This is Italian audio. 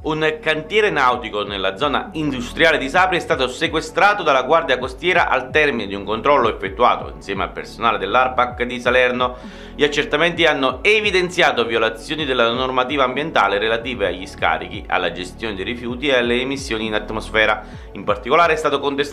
Un cantiere nautico nella zona industriale di Sapri è stato sequestrato dalla Guardia Costiera al termine di un controllo effettuato insieme al personale dell'ARPAC di Salerno. Gli accertamenti hanno evidenziato violazioni della normativa ambientale relative agli scarichi, alla gestione dei rifiuti e alle emissioni in atmosfera. In particolare è stato contestato